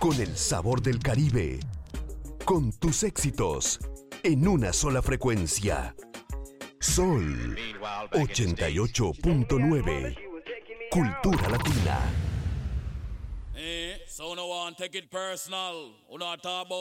con el sabor del Caribe, con tus éxitos en una sola frecuencia. Sol 88.9, Cultura Latina. So no one take it personal.